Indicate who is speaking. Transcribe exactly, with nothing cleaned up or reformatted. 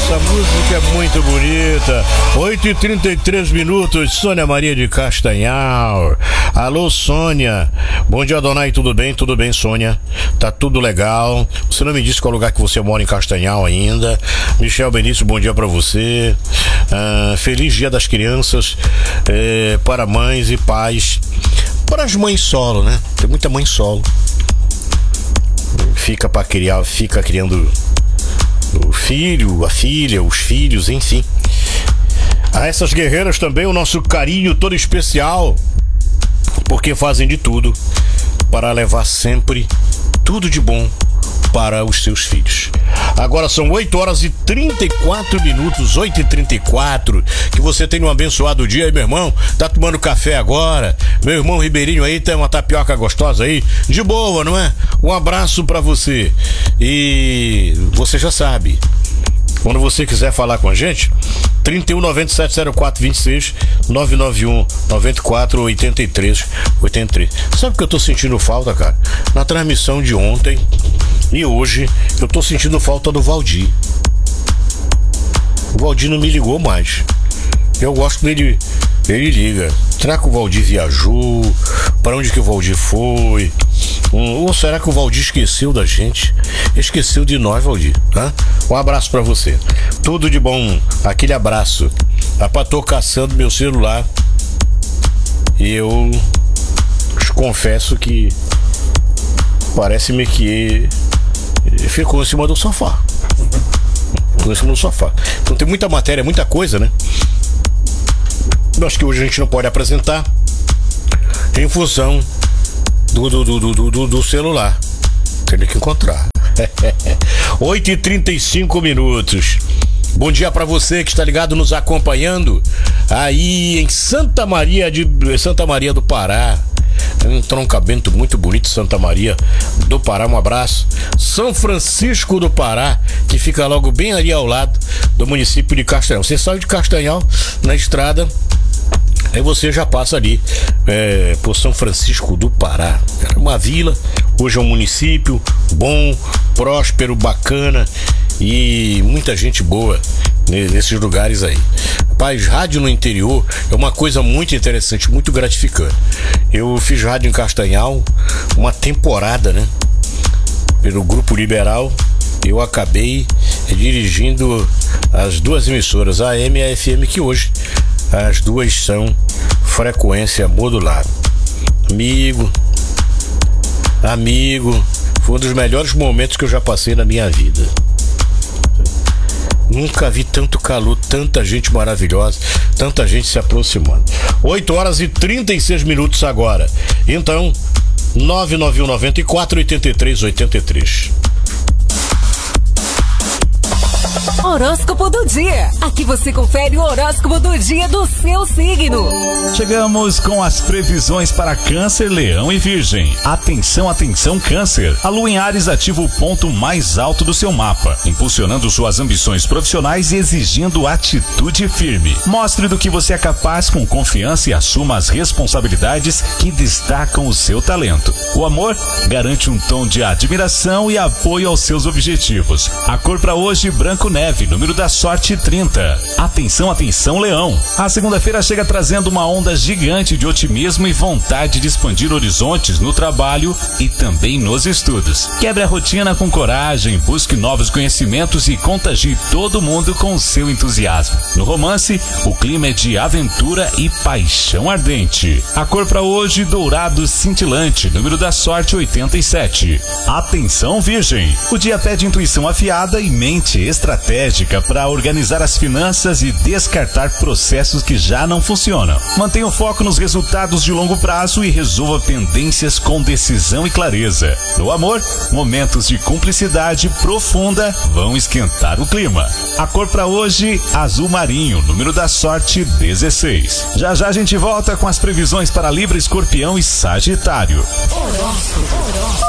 Speaker 1: essa música é muito bonita. oito e trinta e três minutos, Sônia Maria de Castanhal. Alô, Sônia. Bom dia, Adonai, tudo bem? Tudo bem, Sônia? Tá tudo legal. Você não me disse qual lugar que você mora em Castanhal ainda. Michel Benício, bom dia pra você. Ah, feliz Dia das Crianças, eh, para mães e pais. Para as mães solo, né? Tem muita mãe solo. Fica para criar, fica criando o filho, a filha, os filhos, enfim. A essas guerreiras também o nosso carinho todo especial, porque fazem de tudo para levar sempre tudo de bom para os seus filhos. Agora são oito horas e trinta e quatro minutos, oito e trinta e quatro. Que você tenha um abençoado dia aí, meu irmão. Tá tomando café agora? Meu irmão Ribeirinho aí tem uma tapioca gostosa aí, de boa, não é? Um abraço pra você. E você já sabe, quando você quiser falar com a gente, trinta e um, noventa e sete, zero quatro, vinte e seis, nove nove um, noventa e quatro, oitenta e três, oitenta e três. Sabe o que eu tô sentindo falta, cara? Na transmissão de ontem e hoje, eu tô sentindo falta do Valdir. O Valdir não me ligou mais. Eu gosto dele, ele liga. Será que o Valdir viajou? Para onde que o Valdir foi? Hum, ou será que o Valdir esqueceu da gente? Esqueceu de nós, Valdir, tá? Um abraço pra você. Tudo de bom. Aquele abraço. Rapaz, tô caçando meu celular e eu confesso que parece-me que ficou em cima do sofá. Ficou em cima do sofá. Então tem muita matéria, muita coisa, né? Eu acho que hoje a gente não pode apresentar em função do, do, do, do, do, do celular. Tem que encontrar. oito e trinta e cinco minutos. Bom dia pra você que está ligado, nos acompanhando aí em Santa Maria de Santa Maria do Pará. Um troncamento muito bonito, Santa Maria do Pará, um abraço. São Francisco do Pará, que fica logo bem ali ao lado do município de Castanhal. Você sai de Castanhal na estrada, aí você já passa ali é, por São Francisco do Pará. Era uma vila, hoje é um município bom, próspero, bacana e muita gente boa nesses lugares aí. Rapaz, rádio no interior é uma coisa muito interessante, muito gratificante. Eu fiz rádio em Castanhal uma temporada, né? Pelo Grupo Liberal. Eu acabei dirigindo as duas emissoras, a A M e a F M, que hoje as duas são frequência modulada. Amigo, amigo, foi um dos melhores momentos que eu já passei na minha vida. Nunca vi tanto calor, tanta gente maravilhosa, tanta gente se aproximando. oito horas e trinta e seis minutos agora. Então, nove nove um, noventa e quatro, oitenta e três, oitenta e três.
Speaker 2: Horóscopo do dia. Aqui você confere o horóscopo do dia do seu signo.
Speaker 3: Chegamos com as previsões para Câncer, Leão e Virgem. Atenção, atenção, Câncer. A Lua em Áries ativa o ponto mais alto do seu mapa, impulsionando suas ambições profissionais e exigindo atitude firme. Mostre do que você é capaz com confiança e assuma as responsabilidades que destacam o seu talento. O amor garante um tom de admiração e apoio aos seus objetivos. A cor para hoje, branco neve, número da sorte trinta. Atenção, atenção, Leão. A segunda-feira chega trazendo uma onda gigante de otimismo e vontade de expandir horizontes no trabalho e também nos estudos. Quebre a rotina com coragem, busque novos conhecimentos e contagie todo mundo com o seu entusiasmo. No romance, o clima é de aventura e paixão ardente. A cor para hoje, dourado cintilante, número da sorte oitenta e sete. Atenção, Virgem. O dia pede intuição afiada e mente estratégica para organizar as finanças e descartar processos que já não funcionam. Mantenha o foco nos resultados de longo prazo e resolva pendências com decisão e clareza. No amor, momentos de cumplicidade profunda vão esquentar o clima. A cor para hoje, azul marinho, número da sorte dezesseis. Já já a gente volta com as previsões para Libra, Escorpião e Sagitário.